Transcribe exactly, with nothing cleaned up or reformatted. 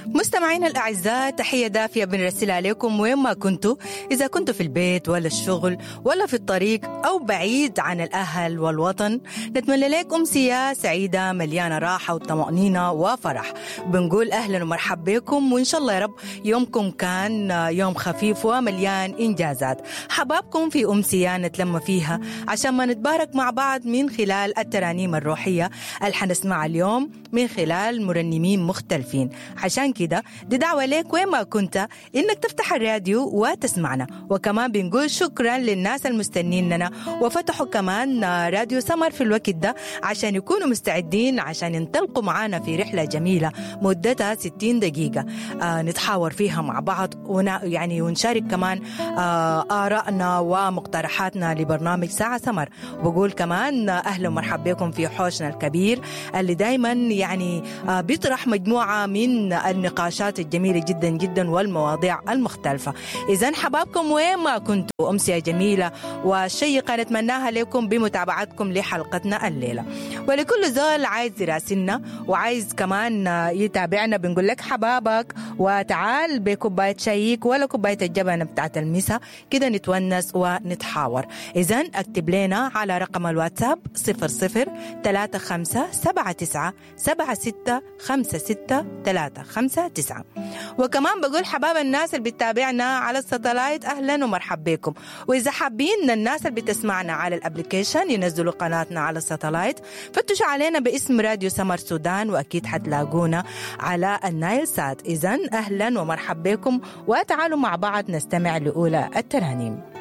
مستمعينا الأعزاء، تحية دافية بنرسلها عليكم وين ما كنتوا، إذا كنتوا في البيت ولا الشغل ولا في الطريق أو بعيد عن الأهل والوطن. نتمنى لكم أمسية سعيدة مليانة راحة وطمأنينة وفرح. بنقول أهلا ومرحب بكم، وإن شاء الله يا رب يومكم كان يوم خفيف ومليان إنجازات. حبابكم في أمسية نتلم فيها عشان ما نتبارك مع بعض من خلال الترانيم الروحية اللي حنسمعها اليوم من خلال مرنمين مختلفين. عشان كده دي دعوة لك وين ما كنت إنك تفتح الراديو وتسمعنا. وكمان بنقول شكرا للناس المستنيننا وفتحوا كمان راديو سمر في الوقت ده عشان يكونوا مستعدين عشان ينطلقوا معانا في رحلة جميلة مدتها ستين دقيقة، آه نتحاور فيها مع بعض ونا يعني ونشارك كمان آه آرائنا ومقترحاتنا لبرنامج ساعة سمر. وبقول كمان أهلا ومرحب بكم في حوشنا الكبير اللي دايما يعني آه بيطرح مجموعة من النقاشات الجميلة جدا جدا والمواضيع المختلفة. إذن حبابكم وين ما كنتوا، أمسية جميلة وشيقة نتمناها لكم بمتابعتكم لحلقتنا الليلة. ولكل زول عايز يراسلنا وعايز كمان يتابعنا بنقول لك حبابك وتعال بكوباية شايك ولا كوباية الجبنة بتاعت المسا كده نتونس ونتحاور. إذن اكتب لنا على رقم الواتساب صفر صفر ثلاثة خمسة سبعة تسعة سبعة ستة خمسة ستة ثلاثة خمسة تسعة. وكمان بقول حباب الناس اللي بتتابعنا على الساتلايت أهلا ومرحب بكم. وإذا حابين الناس اللي بتسمعنا على الابليكيشن ينزلوا قناتنا على الساتلايت، فتشوا علينا باسم راديو سمر سودان وأكيد حتلاقونا على النايل سات. إذن أهلا ومرحب بكم وتعالوا مع بعض نستمع لأولى الترانيم.